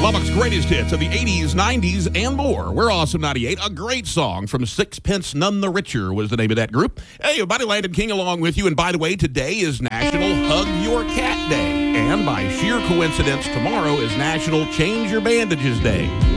Lubbock's greatest hits of the 80s, 90s, and more. We're Awesome 98. A great song from Sixpence None the Richer was the name of that group. Hey, everybody, Landon King along with you. And by the way, today is National Hug Your Cat Day. And by sheer coincidence, tomorrow is National Change Your Bandages Day.